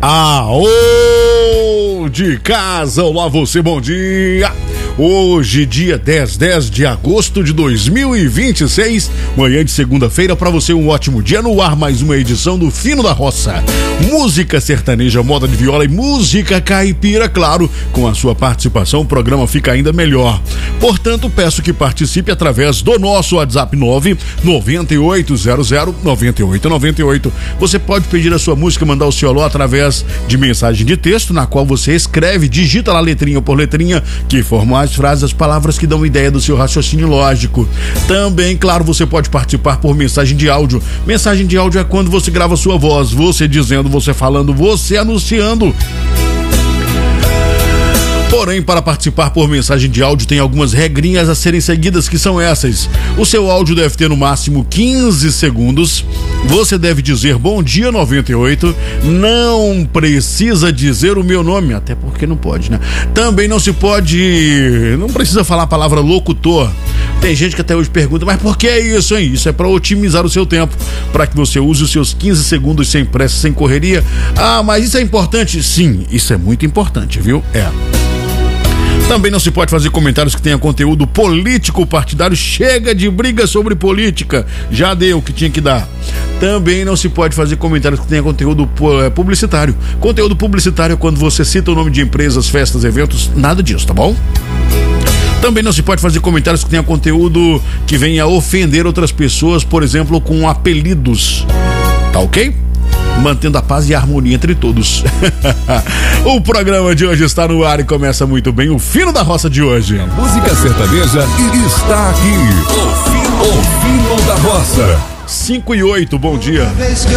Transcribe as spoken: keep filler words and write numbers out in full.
Ah, ô de casa, olá você, bom dia. Hoje, dia dez, dez de agosto de dois mil e vinte e seis, manhã de segunda-feira, pra você um ótimo dia. No ar, mais uma edição do Fino da Roça. Música sertaneja, moda de viola e música caipira, claro, com a sua participação o programa fica ainda melhor. Portanto, peço que participe através do nosso WhatsApp nove nove oito zero zero nove oito nove oito. Você pode pedir a sua música, mandar o seu alô através de mensagem de texto, na qual você escreve, digita lá letrinha por letrinha, que forma as frases, as palavras que dão ideia do seu raciocínio lógico. Também, claro, você pode participar por mensagem de áudio. Mensagem de áudio é quando você grava sua voz, você dizendo, você falando, você anunciando. Porém, para participar por mensagem de áudio tem algumas regrinhas a serem seguidas, que são essas. O seu áudio deve ter no máximo quinze segundos. Você deve dizer bom dia noventa e oito. Não precisa dizer o meu nome, até porque não pode, né? Também não se pode, não precisa falar a palavra locutor. Tem gente que até hoje pergunta, mas por que isso, hein? Isso é para otimizar o seu tempo, para que você use os seus quinze segundos sem pressa, sem correria. Ah, mas isso é importante? Sim, isso é muito importante, viu? É. Também não se pode fazer comentários que tenham conteúdo político partidário. Chega de briga sobre política, já deu o que tinha que dar. Também não se pode fazer comentários que tenham conteúdo publicitário. Conteúdo publicitário é quando você cita o nome de empresas, festas, eventos, nada disso, tá bom? Também não se pode fazer comentários que tenham conteúdo que venha ofender outras pessoas, por exemplo, com apelidos, tá ok? Mantendo a paz e a harmonia entre todos. O programa de hoje está no ar e começa muito bem, o Fino da Roça de hoje. A música sertaneja está aqui. O Fino, o Fino da Roça. cinco e oito, bom dia.